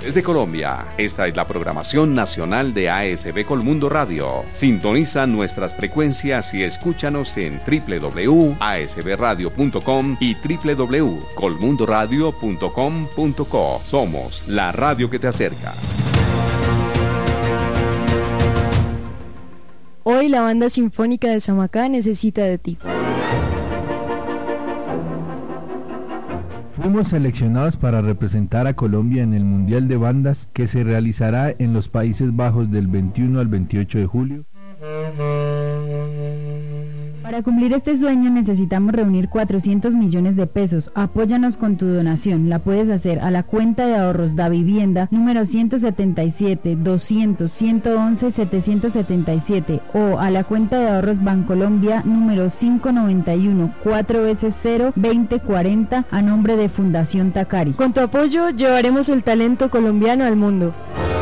partes de Colombia. Esta es la programación nacional de ASB Colmundo Radio. Sintoniza nuestras frecuencias y escúchanos en www.asbradio.com y www.colmundoradio.com.co. Somos la radio que te acerca. Hoy la Banda Sinfónica de Samacá necesita de ti. Fuimos seleccionados para representar a Colombia en el Mundial de Bandas que se realizará en los Países Bajos del 21 al 28 de julio. Para cumplir este sueño necesitamos reunir 400 millones de pesos. Apóyanos con tu donación. La puedes hacer a la cuenta de ahorros Davivienda número 177-200-111-777 o a la cuenta de ahorros Bancolombia número 591 4 veces 0 2040 a nombre de Fundación Tacari. Con tu apoyo llevaremos el talento colombiano al mundo.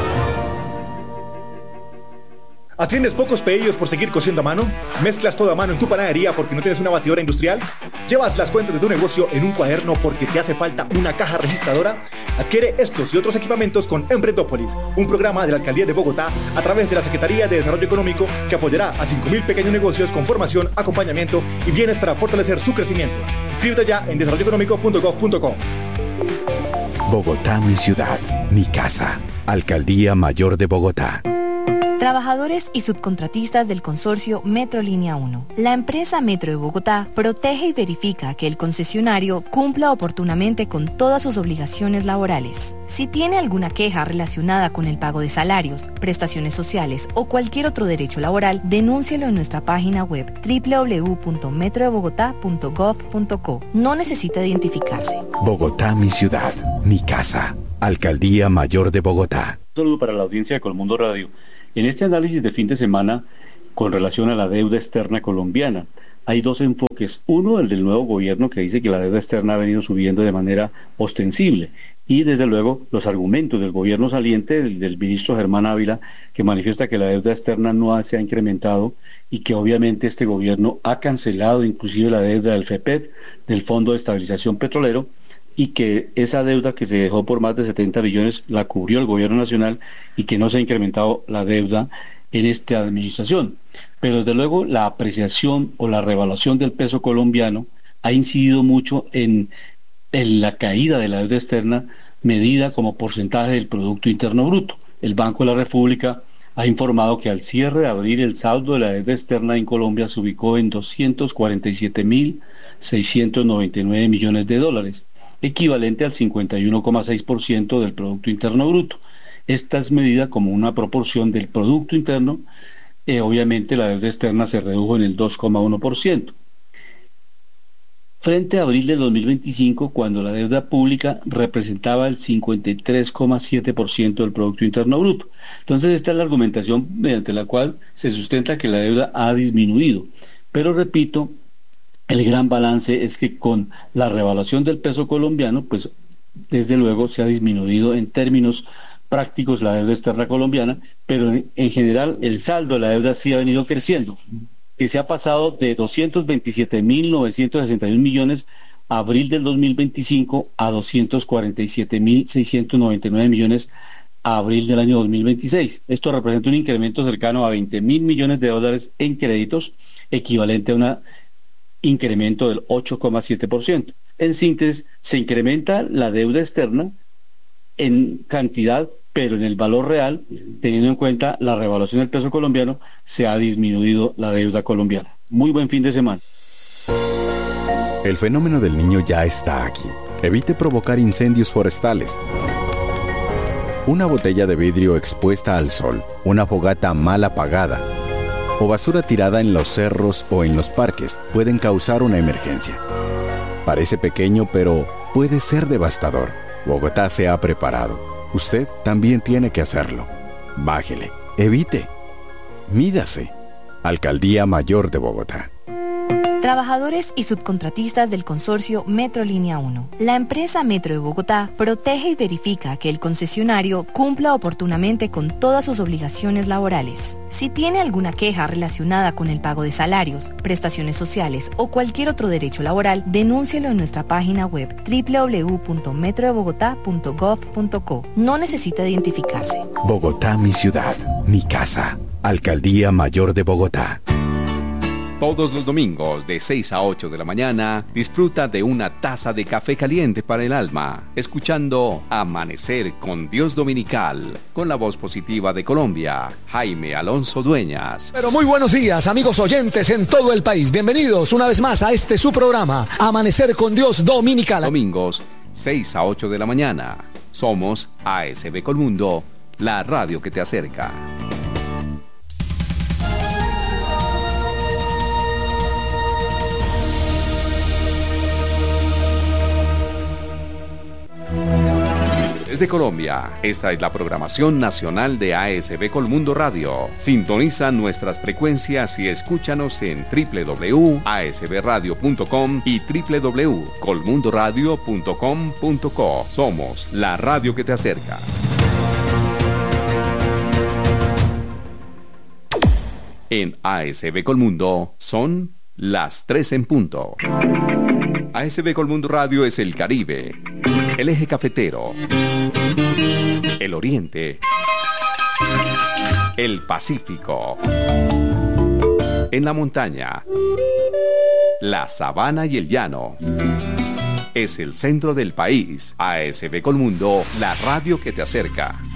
¿Atiendes pocos pedidos por seguir cociendo a mano? ¿Mezclas todo a mano en tu panadería porque no tienes una batidora industrial? ¿Llevas las cuentas de tu negocio en un cuaderno porque te hace falta una caja registradora? Adquiere estos y otros equipamientos con Emprendópolis, un programa de la Alcaldía de Bogotá a través de la Secretaría de Desarrollo Económico que apoyará a 5.000 pequeños negocios con formación, acompañamiento y bienes para fortalecer su crecimiento. Inscríbete ya en desarrolloeconómico.gov.co. Bogotá, mi ciudad, mi casa. Alcaldía Mayor de Bogotá. Trabajadores y subcontratistas del consorcio Metro Línea 1. La empresa Metro de Bogotá protege y verifica que el concesionario cumpla oportunamente con todas sus obligaciones laborales. Si tiene alguna queja relacionada con el pago de salarios, prestaciones sociales o cualquier otro derecho laboral, denúncielo en nuestra página web www.metrodebogotá.gov.co. No necesita identificarse. Bogotá, mi ciudad, mi casa. Alcaldía Mayor de Bogotá. Un saludo para la audiencia de Colmundo Radio. En este análisis de fin de semana, con relación a la deuda externa colombiana, hay dos enfoques. Uno, el del nuevo gobierno, que dice que la deuda externa ha venido subiendo de manera ostensible. Y desde luego los argumentos del gobierno saliente, del ministro Germán Ávila, que manifiesta que la deuda externa no se ha incrementado y que obviamente este gobierno ha cancelado inclusive la deuda del FEPED, del Fondo de Estabilización Petrolero, y que esa deuda que se dejó por más de 70 billones la cubrió el gobierno nacional y que no se ha incrementado la deuda en esta administración. Pero desde luego la apreciación o la revaluación del peso colombiano ha incidido mucho en la caída de la deuda externa medida como porcentaje del Producto Interno Bruto. El Banco de la República ha informado que al cierre de abril el saldo de la deuda externa en Colombia se ubicó en 247.699 millones de dólares, equivalente al 51,6% del Producto Interno Bruto. Esta es medida como una proporción del Producto Interno. Obviamente la deuda externa se redujo en el 2,1%. Frente a abril de 2025, cuando la deuda pública representaba el 53,7% del Producto Interno Bruto. Entonces esta es la argumentación mediante la cual se sustenta que la deuda ha disminuido. Pero repito, el gran balance es que con la revaluación del peso colombiano, pues desde luego se ha disminuido en términos prácticos la deuda externa colombiana, pero en general el saldo de la deuda sí ha venido creciendo, que se ha pasado de 227.961 millones a abril del 2025 a 247.699 millones a abril del año 2026. Esto representa un incremento cercano a 20.000 millones de dólares en créditos, equivalente a una incremento del 8,7%. En síntesis, se incrementa la deuda externa en cantidad, pero en el valor real, teniendo en cuenta la revaluación del peso colombiano, se ha disminuido la deuda colombiana. Muy buen fin de semana. El fenómeno del Niño ya está aquí. Evite provocar incendios forestales. Una botella de vidrio expuesta al sol, una fogata mal apagada o basura tirada en los cerros o en los parques pueden causar una emergencia. Parece pequeño, pero puede ser devastador. Bogotá se ha preparado. Usted también tiene que hacerlo. Bájele, evite, mídase. Alcaldía Mayor de Bogotá. Trabajadores y subcontratistas del consorcio Metro Línea 1. La empresa Metro de Bogotá protege y verifica que el concesionario cumpla oportunamente con todas sus obligaciones laborales. Si tiene alguna queja relacionada con el pago de salarios, prestaciones sociales o cualquier otro derecho laboral, denúncielo en nuestra página web www.metrodebogotá.gov.co. No necesita identificarse. Bogotá, mi ciudad, mi casa. Alcaldía Mayor de Bogotá. Todos los domingos de 6 a 8 de la mañana, disfruta de una taza de café caliente para el alma, escuchando Amanecer con Dios Dominical, con la voz positiva de Colombia, Jaime Alonso Dueñas. Pero muy buenos días, amigos oyentes en todo el país. Bienvenidos una vez más a este su programa, Amanecer con Dios Dominical. Domingos, 6 a 8 de la mañana. Somos ASB Colmundo, la radio que te acerca. Desde Colombia, esta es la programación nacional de ASB Colmundo Radio. Sintoniza nuestras frecuencias y escúchanos en www.asbradio.com y www.colmundoradio.com.co. Somos la radio que te acerca. En ASB Colmundo son las 3 en punto. ASB Colmundo Radio es el Caribe, el eje cafetero, el oriente, el Pacífico, en la montaña, la sabana y el llano. Es el centro del país. ASB Colmundo, la radio que te acerca.